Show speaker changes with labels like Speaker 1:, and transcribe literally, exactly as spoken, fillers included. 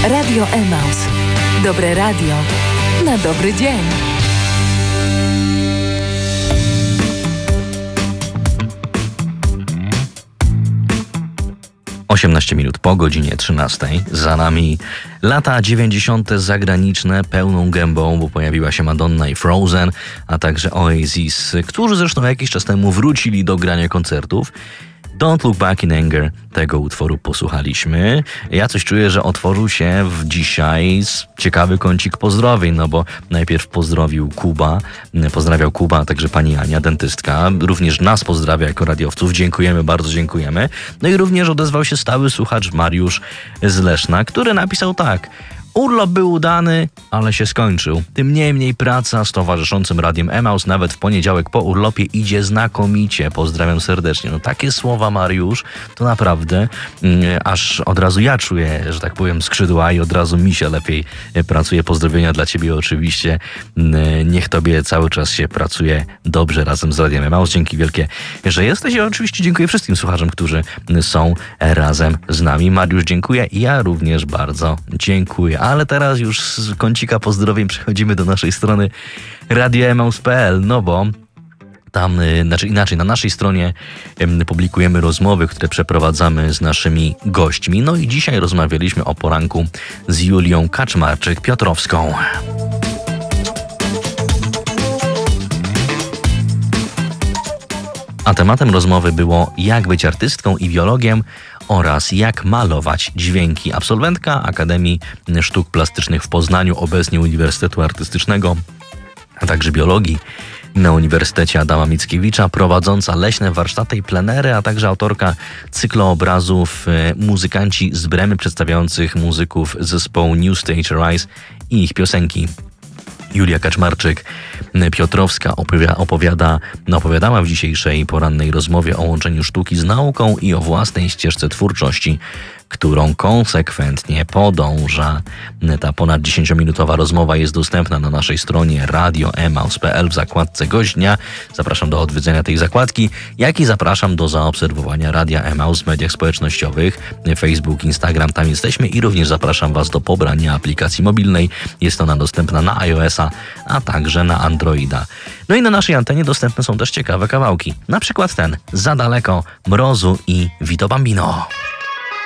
Speaker 1: Radio Emaus. Dobre radio na dobry dzień.
Speaker 2: osiemnaście minut po godzinie trzynastej. Za nami lata dziewięćdziesiąte zagraniczne pełną gębą, bo pojawiła się Madonna i Frozen, a także Oasis, którzy zresztą jakiś czas temu wrócili do grania koncertów. Don't Look Back in Anger, tego utworu posłuchaliśmy. Ja coś czuję, że otworzył się w dzisiaj ciekawy kącik pozdrowień, no bo najpierw pozdrowił Kuba, pozdrawiał Kuba, a także pani Ania, dentystka. Również nas pozdrawia jako radiowców. Dziękujemy, bardzo dziękujemy. No i również odezwał się stały słuchacz Mariusz z Leszna, który napisał tak: urlop był udany, ale się skończył. Tym niemniej praca z towarzyszącym Radiem Emaus nawet w poniedziałek po urlopie idzie znakomicie. Pozdrawiam serdecznie. No takie słowa, Mariusz, to naprawdę mm, aż od razu ja czuję, że tak powiem, skrzydła i od razu mi się lepiej pracuje. Pozdrowienia dla ciebie oczywiście. Niech tobie cały czas się pracuje dobrze razem z Radiem Emaus. Dzięki wielkie, że jesteś i oczywiście dziękuję wszystkim słuchaczom, którzy są razem z nami. Mariusz, dziękuję. Ja również bardzo dziękuję. Ale teraz już z kącika pozdrowień przechodzimy do naszej strony radio emaus kropka pe el, no bo tam, znaczy inaczej, na naszej stronie publikujemy rozmowy, które przeprowadzamy z naszymi gośćmi. No i dzisiaj rozmawialiśmy o poranku z Julią Kaczmarczyk-Piotrowską. A tematem rozmowy było jak być artystką i biologiem oraz jak malować dźwięki. Absolwentka Akademii Sztuk Plastycznych w Poznaniu, obecnie Uniwersytetu Artystycznego, a także biologii na Uniwersytecie Adama Mickiewicza, prowadząca leśne warsztaty i plenery, a także autorka cykloobrazów Muzykanci z Bremy, przedstawiających muzyków zespołu New Stage Arise i ich piosenki. Julia Kaczmarczyk-Piotrowska opowiada, opowiada, opowiadała w dzisiejszej porannej rozmowie o łączeniu sztuki z nauką i o własnej ścieżce twórczości, którą konsekwentnie podąża. Ta ponad dziesięciominutowa rozmowa jest dostępna na naszej stronie radio emaus kropka pe el w zakładce Gość Dnia. Zapraszam do odwiedzenia tej zakładki, jak i zapraszam do zaobserwowania Radia Emaus w mediach społecznościowych, Facebook, Instagram, tam jesteśmy i również zapraszam Was do pobrania aplikacji mobilnej. Jest ona dostępna na iOS-a, a także na Androida. No i na naszej antenie dostępne są też ciekawe kawałki, na przykład ten Za daleko, Mrozu i Vito Bambino.